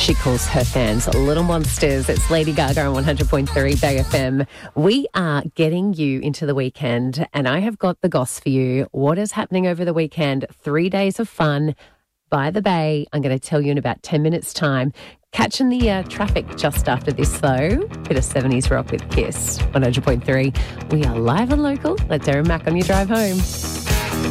She calls her fans little monsters. It's Lady Gaga on 100.3 Bay FM. We are getting you into the weekend, and I have got the goss for you. What is happening over the weekend? 3 days of fun by the Bay. I'm going to tell you in about 10 minutes' time. Catching the traffic just after this, though. Bit of 70s rock with Kiss. 100.3. We are live and local. Let Darren Mack on your drive home.